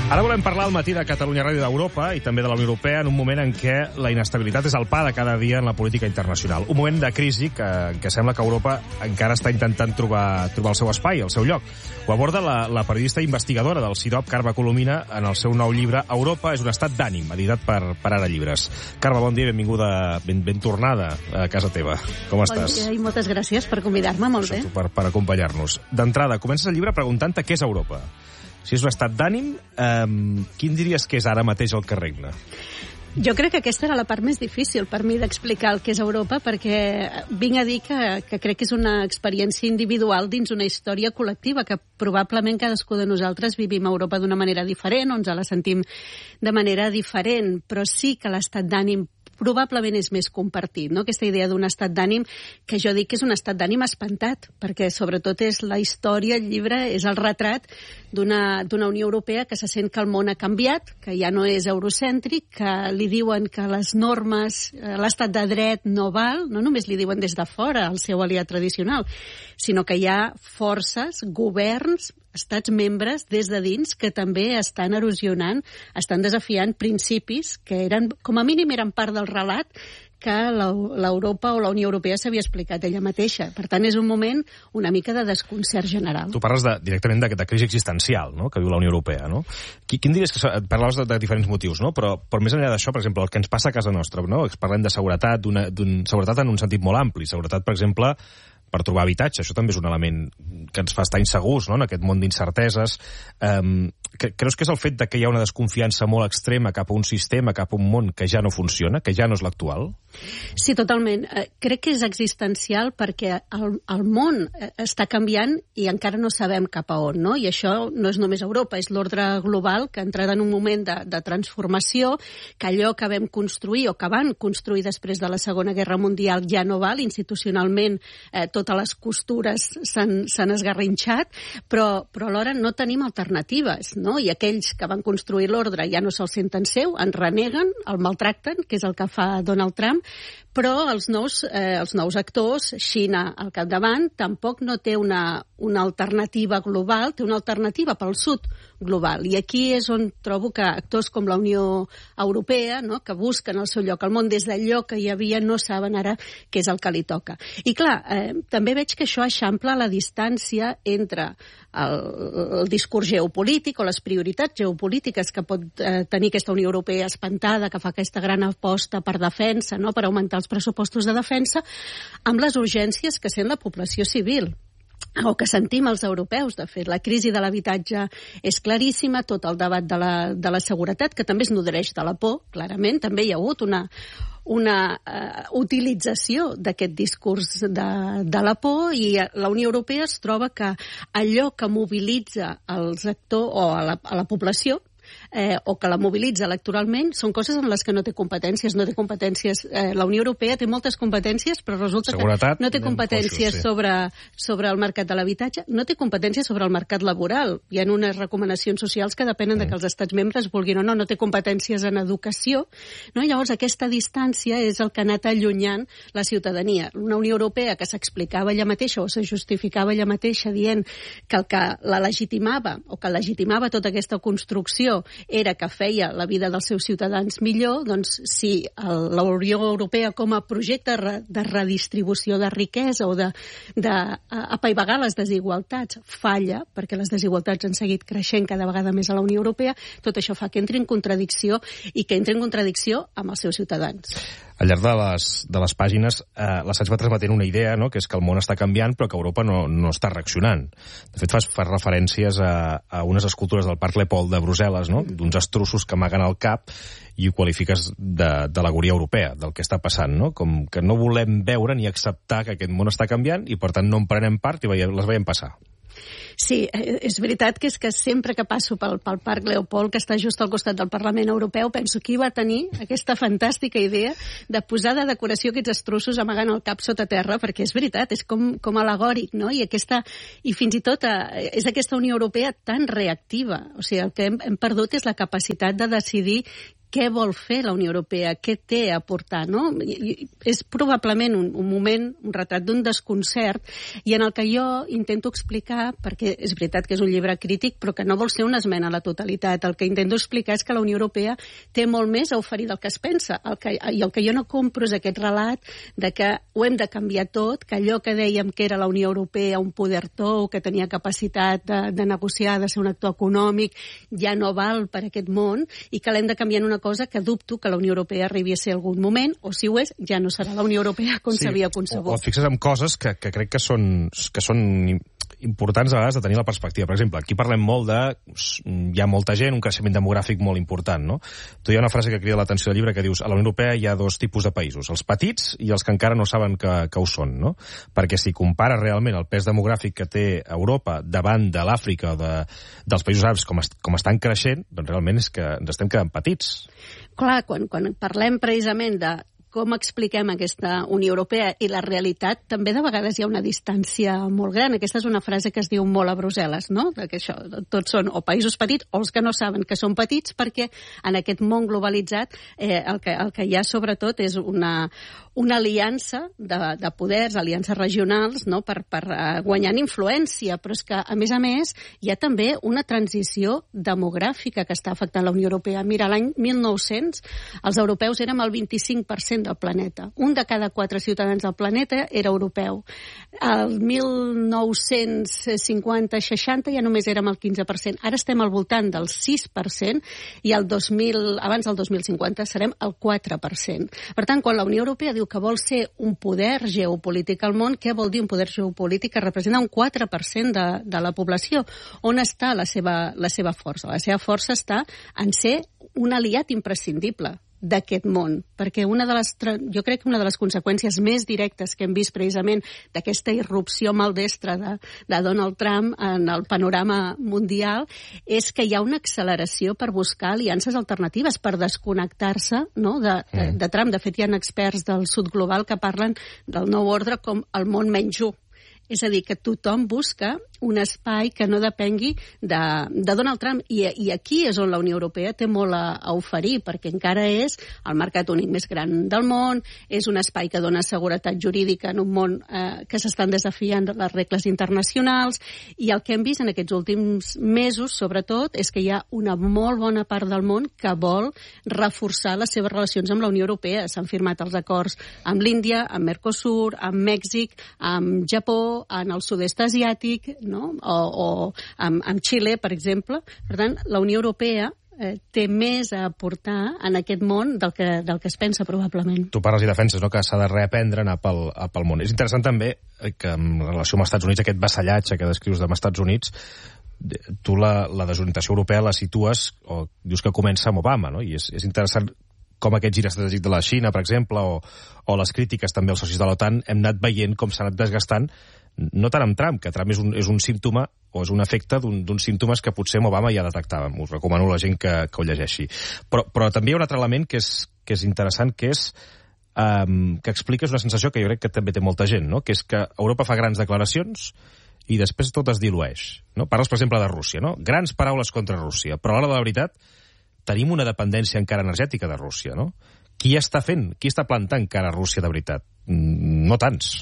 Ara volem parlar al matí de Catalunya Ràdio d'Europa i també de la Unió Europea en un moment en què la inestabilitat és el pa de cada dia en la política internacional. Un moment de crisi en què sembla que Europa encara està intentant trobar el seu espai, el seu lloc. Ho aborda la periodista investigadora del CIDOB, Carme Colomina, en el seu nou llibre Europa és un estat d'ànim, editat per Ara Llibres. Carme, bon dia, benvinguda, ben tornada a casa teva. Com estàs? Bon dia i moltes gràcies per convidar-me, molt bé. Per acompanyar-nos. D'entrada, comences el llibre preguntant-te què és Europa. Si és un estat d'ànim, quin diries que és ara mateix el que regna? Jo crec que aquesta era la part més difícil per mi d'explicar el que és Europa, perquè vinc a dir que crec que és una experiència individual dins una història col·lectiva, que probablement cadascú de nosaltres vivim a Europa d'una manera diferent, o ens la sentim de manera diferent, però sí que l'estat d'ànim probablement és més compartit, no? Aquesta idea d'un estat d'ànim que jo dic que és un estat d'ànim espantat, perquè sobretot és la història, el llibre, és el retrat d'una Unió Europea que se sent que el món ha canviat, que ja no és eurocèntric, que li diuen que les normes, l'estat de dret no val, no només li diuen des de fora, el seu aliat tradicional, sinó que hi ha forces, governs, estats membres des de dins que també estan erosionant, estan desafiant principis que eren, com a mínim eren part del relat que l'Europa o la Unió Europea s'havia explicat ella mateixa. Per tant, és un moment una mica de desconcert general. Tu parles directament de crisi existencial, no?, que viu la Unió Europea, no? Quin diries que... Parlaves de diferents motius, no? Però més enllà d'això, per exemple, el que ens passa a casa nostra, no? Parlem de seguretat, seguretat en un sentit molt ampli. Seguretat, per exemple, per trobar habitatge. Això també és un element que ens fa estar insegurs, no?, en aquest món d'incerteses. Creus que és el fet de que hi ha una desconfiança molt extrema cap a un sistema, cap a un món que ja no funciona, que ja no és l'actual? Sí, totalment. Crec que és existencial perquè el món està canviant i encara no sabem cap a on, no? I això no és només Europa, és l'ordre global que ha entrat en un moment de transformació, que allò que vam construir o que van construir després de la Segona Guerra Mundial ja no val, institucionalment totes les costures s'han esgarrinxat, però alhora no tenim alternatives, no? I aquells que van construir l'ordre ja no se'l senten seu, en reneguen, el maltracten, que és el que fa Donald Trump, però els nous actors, Xina al capdavant, tampoc no té una alternativa global, té una alternativa pel sud global. I aquí és on trobo que actors com la Unió Europea, no?, que busquen el seu lloc al món des d'allò que hi havia, no saben ara què és el que li toca. I clar, també veig que això eixampla la distància entre el discurs geopolític o les prioritats geopolítiques que pot tenir aquesta Unió Europea espantada, que fa aquesta gran aposta per defensa, no?, per augmentar els pressupostos de defensa, amb les urgències que sent la població civil o que sentim els europeus. De fet, la crisi de l'habitatge és claríssima, tot el debat de la seguretat, que també es nodreix de la por, clarament. També hi ha hagut una utilització d'aquest discurs de la por, i la Unió Europea es troba que allò que mobilitza els actors o a la població o que la mobilitza electoralment són coses en les que no té competències. La Unió Europea té moltes competències, però resulta seguretat, que no té competències sobre el mercat de l'habitatge, no té competències sobre el mercat laboral. Hi ha unes recomanacions socials que depenen de que els estats membres vulguin o no té competències en educació, no? Llavors aquesta distància és el que ha anat allunyant la ciutadania. Una Unió Europea que s'explicava ella mateixa o se justificava ella mateixa dient que el que la legitimava o que legitimava tota aquesta construcció era que feia la vida dels seus ciutadans millor, doncs si la Unió Europea com a projecte de redistribució de riquesa o d'apaivagar les desigualtats falla, perquè les desigualtats han seguit creixent cada vegada més a la Unió Europea, tot això fa que entri en contradicció i que entri en contradicció amb els seus ciutadans. Al llarg de les pàgines l'assaig va transmetent una idea, no?, que és que el món està canviant però que Europa no està reaccionant. De fet, fas referències a unes escultures del Parc Leopold de Brussel·les, no?, d'uns estrussos que amaguen el cap, i ho qualifiques d'al·legoria europea, del que està passant, no? Com que no volem veure ni acceptar que aquest món està canviant i, per tant, no en prenem part i les veiem passar. Sí, és veritat que és que sempre que passo pel Parc Leopold, que està just al costat del Parlament Europeu, penso qui va tenir aquesta fantàstica idea de posar de decoració aquests estrussos amagant el cap sota terra, perquè és veritat, és com al·legòric, no? I fins i tot és aquesta Unió Europea tan reactiva. O sigui, el que hem perdut és la capacitat de decidir què vol fer la Unió Europea, què té a aportar, no? És probablement un moment, un retrat d'un desconcert, i en el que jo intento explicar, perquè és veritat que és un llibre crític, però que no vol ser una esmena a la totalitat. El que intento explicar és que la Unió Europea té molt més a oferir del que es pensa. I el que jo no compro és aquest relat de que ho hem de canviar tot, que allò que dèiem que era la Unió Europea, un poder tou, que tenia capacitat de negociar, de ser un actor econòmic, ja no val per aquest món, i que l'hem de canviar en una cosa que dubto que la Unió Europea arribi a ser algun moment, o si ho és, ja no serà la Unió Europea com s'havia concebut. O et fixes en coses que crec que són importants a vegades de tenir la perspectiva. Per exemple, aquí parlem molt de... Hi ha molta gent, un creixement demogràfic molt important, no? Tu hi ha una frase que crida l'atenció del llibre que dius: a la Unió Europea hi ha dos tipus de països, els petits i els que encara no saben que ho són, no? Perquè si compares realment el pes demogràfic que té Europa davant de l'Àfrica o dels països àrabs com estan creixent, doncs realment és que ens estem quedant petits. Clar, quan parlem precisament de com expliquem aquesta Unió Europea i la realitat, també de vegades hi ha una distància molt gran. Aquesta és una frase que es diu molt a Brussel·les, no? Que això, tots són o països petits o els que no saben que són petits, perquè en aquest món globalitzat el que hi ha sobretot és una aliança de poders, aliances regionals, no? per guanyar en influència, però és que, a més, hi ha també una transició demogràfica que està afectant la Unió Europea. Mira, l'any 1900 els europeus érem el 25% del planeta. Un de cada 4 ciutadans del planeta era europeu. El 1950-60 ja només érem el 15%. Ara estem al voltant del 6% i abans del 2050 serem el 4%. Per tant, quan la Unió Europea diu que vol ser un poder geopolític al món, què vol dir un poder geopolític que representa un 4% de la població? On està la seva força? La seva força està en ser un aliat imprescindible d'aquest món, perquè jo crec que una de les conseqüències més directes que hem vist precisament d'aquesta irrupció maldestra de Donald Trump en el panorama mundial és que hi ha una acceleració per buscar aliances alternatives, per desconnectar-se, no, de Trump. De fet, hi ha experts del sud global que parlen del nou ordre com el món menys 1. És a dir, que tothom busca un espai que no depengui de Donald Trump. I aquí és on la Unió Europea té molt a oferir, perquè encara és el mercat únic més gran del món, és un espai que dona seguretat jurídica en un món que s'estan desafiant les regles internacionals, i el que hem vist en aquests últims mesos, sobretot, és que hi ha una molt bona part del món que vol reforçar les seves relacions amb la Unió Europea. S'han firmat els acords amb l'Índia, amb Mercosur, amb Mèxic, amb Japó, en el sud-est asiàtic, no? o amb Xile, per exemple. Per tant, la Unió Europea té més a aportar en aquest món del que es pensa, probablement. Tu parles i defenses, no?, que s'ha de reaprendre a anar pel món. És interessant també que en relació amb els Estats Units, aquest vassallatge que descrius dels Estats Units, tu la desorientació europea la situes, o dius que comença amb Obama, no? I és interessant com aquest gir estratègic de la Xina, per exemple, o les crítiques també als socis de l'OTAN, hem anat veient com s'ha anat desgastant, no tant amb Trump, que Trump és un símptoma o és un efecte d'uns símptomes que potser amb Obama ja detectàvem. Us recomano a la gent que ho llegeixi. Però també hi ha un altre element que és interessant, que és que expliques una sensació que jo crec que també té molta gent, no? Que és que Europa fa grans declaracions i després tot es dilueix. No? Parles, per exemple, de Rússia, no? Grans paraules contra Rússia, però a l'hora de la veritat tenim una dependència encara energètica de Rússia, no? Qui està plantant cara a Rússia de veritat? No tants.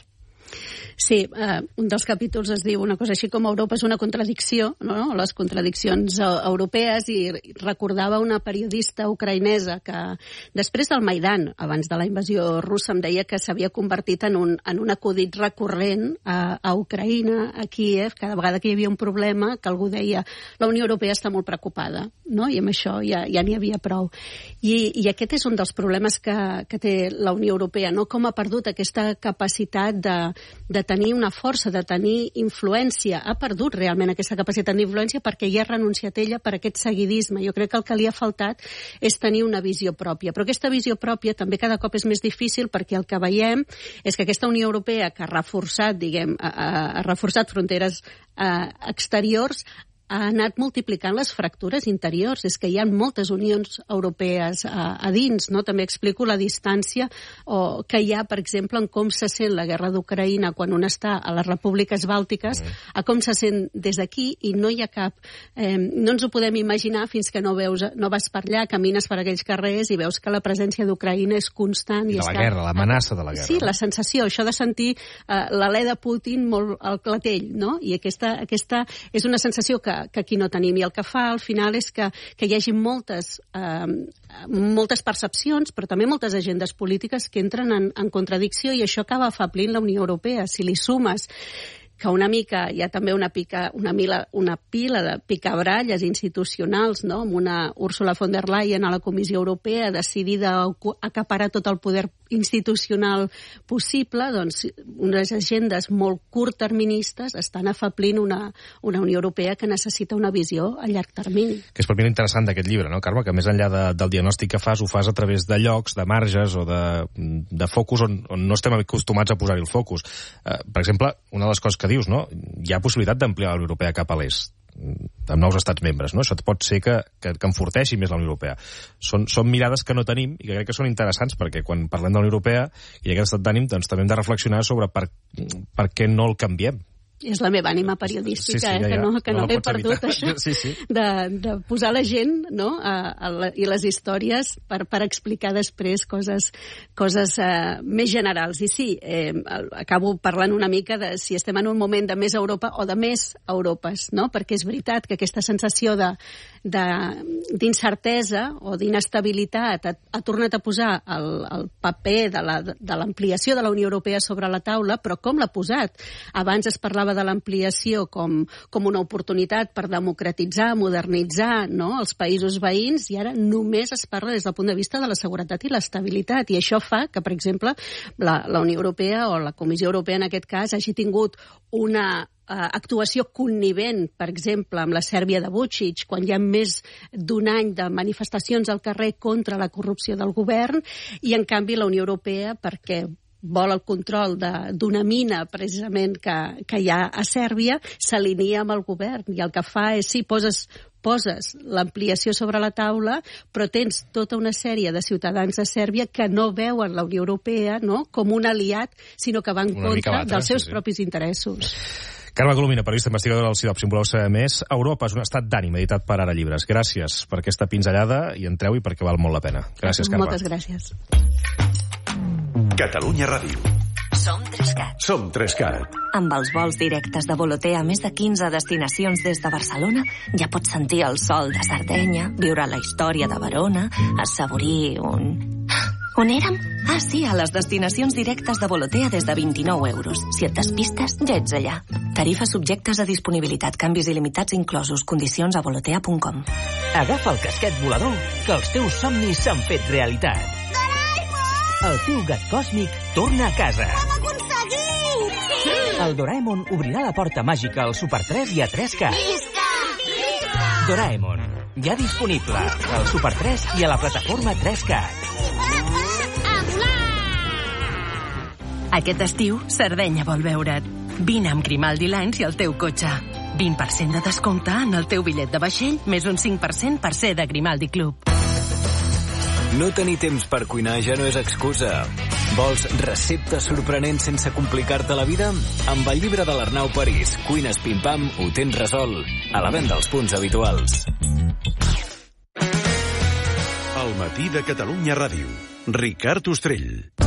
Sí, un dels capítols es diu una cosa així com Europa és una contradicció, no? Les contradiccions europees, i recordava una periodista ucraïnesa que després del Maidan, abans de la invasió russa, em deia que s'havia convertit en un acudit recurrent a Ucraïna, a Kíev, cada vegada que hi havia un problema, que algú deia la Unió Europea està molt preocupada, no? I amb això ja n'hi havia prou. I aquest és un dels problemes que té la Unió Europea, no? Com ha perdut aquesta capacitat de tenir una força, de tenir influència. Ha perdut realment aquesta capacitat d'influència perquè ja ha renunciat ella per aquest seguidisme. Jo crec que el que li ha faltat és tenir una visió pròpia. Però aquesta visió pròpia també cada cop és més difícil, perquè el que veiem és que aquesta Unió Europea que ha reforçat, ha reforçat fronteres exteriors, ha anat multiplicant les fractures interiors. És que hi ha moltes unions europees a dins, no? També explico la distància que hi ha, per exemple, en com se sent la guerra d'Ucraïna quan un està a les repúbliques bàltiques, a com se sent des d'aquí, i no hi ha cap... no ens ho podem imaginar fins que no vas per allà, camines per aquells carrers i veus que la presència d'Ucraïna és constant. I de la guerra, l'amenaça de la guerra. Sí, la sensació, això de sentir l'alè de Putin molt al clatell, no? I aquesta és una sensació que aquí no tenim, i el que fa al final és que hi hagi moltes percepcions, però també moltes agendes polítiques que entren en contradicció, i això acaba afeblint la Unió Europea. Si li sumes que una mica hi ha també una pila de picabralles institucionals, no? Amb una Ursula von der Leyen a la Comissió Europea decidida a acaparar tot el poder institucional possible, doncs unes agendes molt curtterministes estan afeblint una Unió Europea que necessita una visió a llarg termini. Que és per mi l'interessant d'aquest llibre, no, Carme? Que més enllà del diagnòstic que fas, ho fas a través de llocs, de marges o de focus on no estem acostumats a posar-hi el focus. Per exemple, una de les coses que dius, no? Hi ha possibilitat d'ampliar la Unió Europea cap a l'est, amb nous estats membres, no? Això pot ser que enforteixi més la Unió Europea. Són mirades que no tenim i que crec que són interessants, perquè quan parlem de la Unió Europea i aquest estat d'ànim, doncs també hem de reflexionar sobre per què no el canviem. És la meva ànima periodística, que no l'he perdut, això, de posar la gent, no? I les històries per explicar després coses més generals. I sí, acabo parlant una mica de si estem en un moment de més Europa o de més Europes, no? Perquè és veritat que aquesta sensació d'incertesa o d'inestabilitat ha tornat a posar el paper de l'ampliació de la Unió Europea sobre la taula, però com l'ha posat? Abans es parlava de l'ampliació com una oportunitat per democratitzar, modernitzar, no? Els països veïns, i ara només es parla des del punt de vista de la seguretat i l'estabilitat, i això fa que, per exemple, la Unió Europea o la Comissió Europea en aquest cas hagi tingut una actuació connivent, per exemple, amb la Sèrbia de Vučić, quan hi ha més d'un any de manifestacions al carrer contra la corrupció del govern, i en canvi la Unió Europea, perquè vol el control d'una mina precisament que hi ha a Sèrbia, s'alinea amb el govern, i el que fa és, sí, poses l'ampliació sobre la taula, però tens tota una sèrie de ciutadans de Sèrbia que no veuen la Unió Europea, no?, com un aliat, sinó que van en contra dels seus propis interessos. Carme Colomina, periodista investigadora del CIDOB. Si en voleu saber més, Europa és un estat d'ànim, editat per Ara Llibres. Gràcies per aquesta pinzellada, i entreu-hi perquè val molt la pena. Gràcies, Carme. Moltes gràcies. Catalunya Ràdio. Som 3CAT. Som 3CAT. Amb els vols directes de Volotea a més de 15 destinacions des de Barcelona, ja pots sentir el sol de Sardenya, viure la història de Verona, assaborir On érem? Ah, sí, a les destinacions directes de Volotea des de 29 euros. Si et despistes, ja ets allà. Tarifes subjectes a disponibilitat, canvis il·limitats inclosos, condicions a volotea.com. Agafa el casquet volador, que els teus somnis s'han fet realitat. Doraemon! El teu gat còsmic torna a casa. Ho hem aconseguit! Sí! El Doraemon obrirà la porta màgica al Super 3 i a 3CAT. Visca! Visca! Doraemon, ja disponible al Super 3 i a la plataforma 3CAT. Aquest estiu, Sardenya vol veure't. Vine amb Grimaldi Lines i el teu cotxe. 20% de descompte en el teu bitllet de vaixell, més un 5% per ser de Grimaldi Club. No tenir temps per cuinar ja no és excusa. Vols receptes sorprenents sense complicar-te la vida? Amb el llibre de l'Arnau París, Cuines Pim Pam, ho tens resolt. A la venda als punts habituals. El matí de Catalunya Ràdio. Ricard Ostrell.